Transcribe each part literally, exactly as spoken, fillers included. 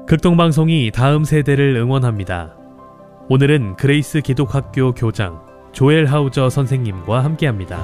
극동방송이 다음 세대를 응원합니다. 오늘은 그레이스 기독학교 교장 조엘 하우저 선생님과 함께합니다.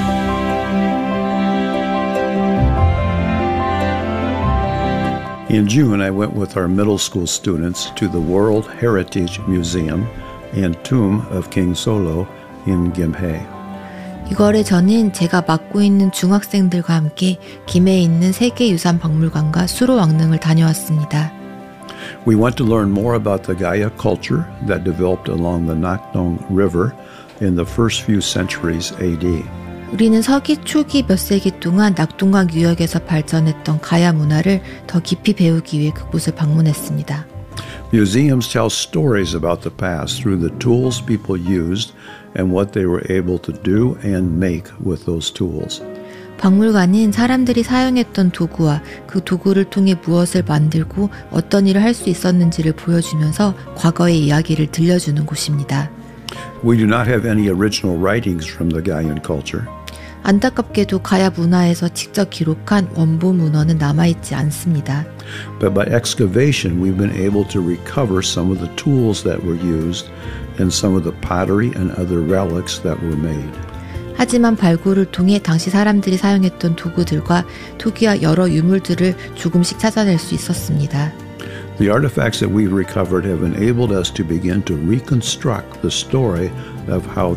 In June, I went with our middle school students to the World Heritage Museum and Tomb of King Solo in Gimhae. 유월에 저는 제가 맡고 있는 중학생들과 함께 김해에 있는 세계유산박물관과 수로왕릉을 다녀왔습니다. We went to learn more about the Gaya culture that developed along the Nakdong River in the first few centuries A D. 우리는 서기 초기 몇 세기 동안 낙동강 유역에서 발전했던 가야 문화를 더 깊이 배우기 위해 그곳을 방문했습니다. Museums tell stories about the past through the tools people used and what they were able to do and make with those tools. 박물관은 사람들이 사용했던 도구와 그 도구를 통해 무엇을 만들고 어떤 일을 할 수 있었는지를 보여주면서 과거의 이야기를 들려주는 곳입니다. We do not have any original writings from the Gaian culture. 안타깝게도 가야 문화에서 직접 기록한 원본 문헌은 남아있지 않습니다. But by excavation, we've been able to recover some of the tools that were used and some of the pottery and other relics that were made. 하지만 발굴을 통해 당시 사람들이 사용했던 도구들과 토기와 여러 유물들을 조금씩 찾아낼 수 있었습니다. The artifacts that we've recovered have enabled us to begin to reconstruct the story of how